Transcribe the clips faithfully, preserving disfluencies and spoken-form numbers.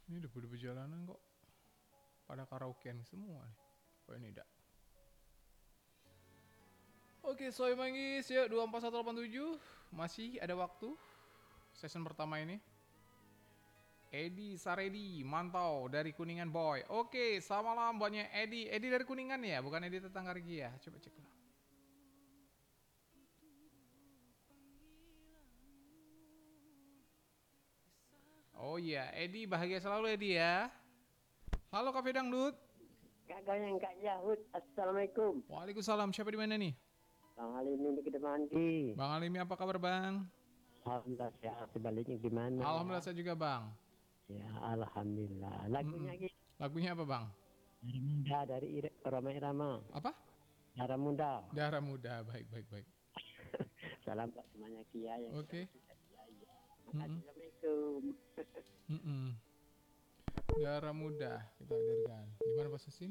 Ini debu-debu jalanan kok pada karaokean semua nih. Kok ini tidak? Oke, Soy Manggis ya dua empat satu delapan tujuh. Masih ada waktu season pertama ini. Edi Saredi mantau dari Kuningan Boy. Oke, selamat malam buatnya Edi. Edi dari Kuningan ya, bukan Edi tetangga Regi ya. Coba cek dulu. Oh iya, Edi bahagia selalu Edi ya. Halo Kafe Dangdut. Kakak yang Kak Yahud, Assalamualaikum. Waalaikumsalam. Siapa di mana nih? Bang Halim ini di Kedemanggi. Bang Alimi apa kabar Bang? Alhamdulillah sehat, sebaliknya gimana? Alhamdulillah saya juga Bang. Ya, Alhamdulillah. Lagunya Mm-mm. gitu. Lagunya apa Bang? Dari Muda, dari Ir- Roma Irama. Apa? Darah Muda. Darah Muda. Baik, baik, baik. Salam buat semuanya Kia yang Oke. Mm-mm. Assalamualaikum. Mm-mm. Darah Muda kita hadirkan. Di mana posisi?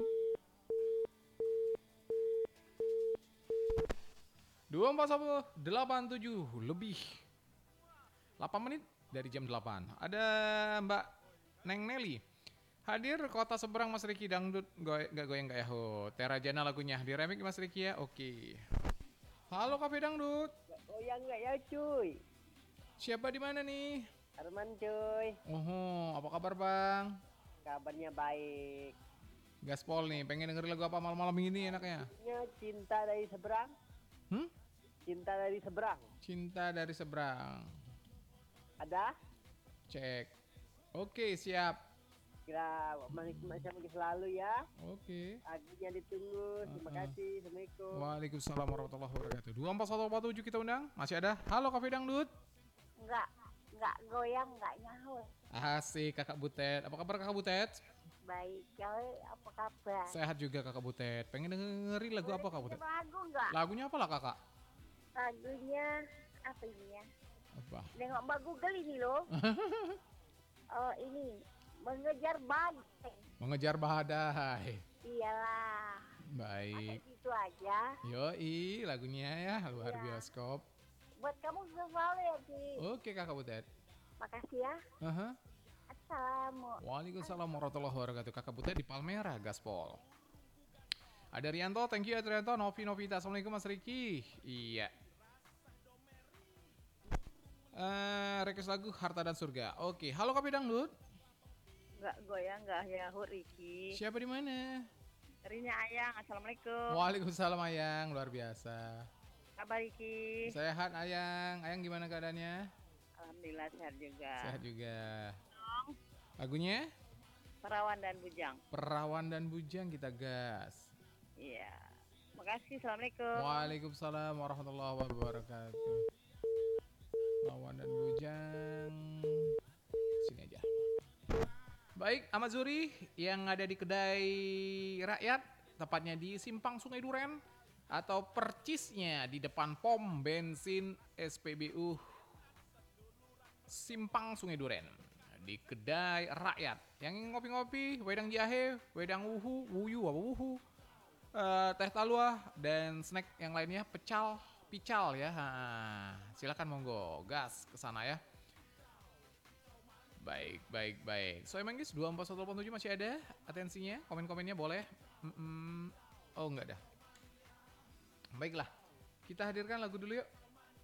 dua empat satu delapan tujuh lebih delapan menit dari jam delapan. Ada Mbak Neng Nelly. Hadir kota seberang Mas Riki dangdut goy gak goyang gak yaho. Terajana lagunya di remix Mas Riki ya. Oke. Halo Kafe Dangdut. Oh yang enggak ya cuy. Siapa di mana nih? Arman cuy. Oh, apa kabar Bang? Kabarnya baik. Gaspol nih, pengen denger lagu apa malam-malam ini enaknya? Ini cinta dari seberang. Hmm? Cinta dari seberang. Cinta dari seberang. Ada? Cek. Oke, siap. Kira masih selalu ya. Oke. Lagunya ditunggu. Terima Uh-uh. kasih. Assalamualaikum. Waalaikumsalam warahmatullahi wabarakatuh. dua empat satu empat tujuh kita undang. Masih ada. Halo Kafe Dangdut. Enggak, enggak goyang, enggak nyaut. Asik Kakak Butet. Apa kabar Kakak Butet? Baik, kau apa kabar? Sehat juga Kakak Butet. Pengen dengerin lagu apa Kakak Butet? Boleh lagu enggak? Lagunya apa lah Kakak? Lagunya apa ini ya? Apa? Nengok Mbak Google ini loh. Oh ini, mengejar badai. Mengejar badai. Iyalah. Baik. Ada gitu aja. Yoi, lagunya ya luar Iya. bioskop. Buat kamu selalu ya, Ci. Oke Kakak Butet. Makasih ya. Aha. Assalamualaikum. Waalaikumsalam warahmatullahi wabarakatuh. Kakak Butet di Palmera, Gaspol. Ada Rianto, thank you ya Rianto. Novi Novita, assalamualaikum Mas Riki. Iya. Eh, request lagu Harta dan Surga. Oke, halo Kapi Dangdut. Enggak goyang, enggak Yahud Riki. Siapa di mana? Rinya Ayang, Assalamualaikum. Waalaikumsalam Ayang, luar biasa. Kabar Riki? Sehat Ayang. Ayang gimana keadaannya? Alhamdulillah sehat juga. Sehat juga. Lagunya? Perawan dan Bujang. Perawan dan Bujang kita gas. Iya. Makasih, Assalamualaikum. Waalaikumsalam warahmatullahi wabarakatuh. Perawan dan Bujang. Sini aja. Baik, Ahmad Zuri yang ada di kedai rakyat, tepatnya di Simpang Sungai Duren atau percisnya di depan pom bensin S P B U Simpang Sungai Duren. Di kedai rakyat yang ingin ngopi-ngopi, wedang jahe, wedang wuhu, wuyu apa wuhu, uh, teh talua dan snack yang lainnya, pecal, pical ya. Ha, silakan monggo, gas ke sana ya. Baik, baik, baik. So emang guys, dua empat satu delapan tujuh masih ada atensinya, komen-komennya boleh. Mm-mm. Oh enggak dah. Baiklah, kita hadirkan lagu dulu yuk.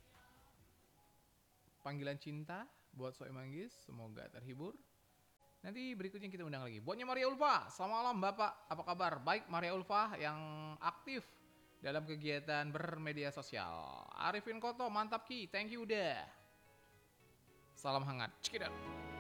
Panggilan Cinta buat Soe Manggis, semoga terhibur. Nanti berikutnya kita undang lagi. Buatnya Maria Ulfa, selamat malam Bapak, apa kabar? Baik Maria Ulfa yang aktif dalam kegiatan bermedia sosial. Arifin Koto, mantap Ki, thank you udah. Salam hangat, check it out.